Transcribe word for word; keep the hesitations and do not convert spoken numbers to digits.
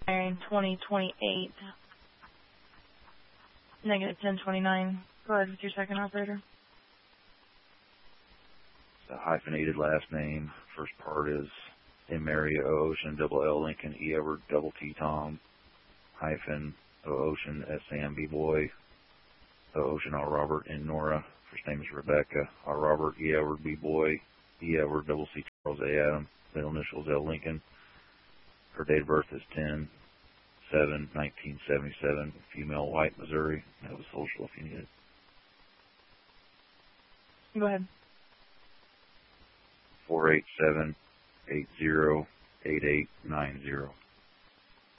twenty twenty-eight. Negative ten twenty-nine. Go ahead with your second, operator. The hyphenated last name. First part is M. Mary, O. Ocean, double L. Lincoln, E. Edward, double T. Tom, hyphen, O. Ocean, S. Sam, B. Boy, O. Ocean, R. Robert, N. Nora. First name is Rebecca, R. Robert, E. Edward, B. Boy, E. Edward, double C. Charles, A. Adam. Middle initials, L. Lincoln. Her date of birth is ten seven nineteen seventy-seven. Female, white, Missouri. I have a social if you need it. Go ahead. four eight seven, eight zero, eight eight nine zero.